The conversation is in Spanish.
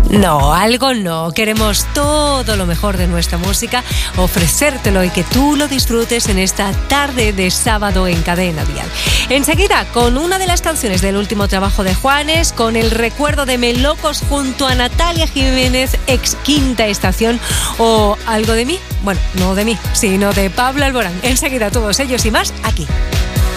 No, algo no. Queremos todo lo mejor de nuestra música, ofrecértelo y que tú lo disfrutes en esta tarde de sábado en Cadena Dial. Enseguida, con una de las canciones del último trabajo de Juanes, con el recuerdo de Melocos junto a Natalia Jiménez, ex Quinta Estación, o algo de mí. Bueno, no de mí, sino de Pablo Alborán. Enseguida todos ellos y más aquí.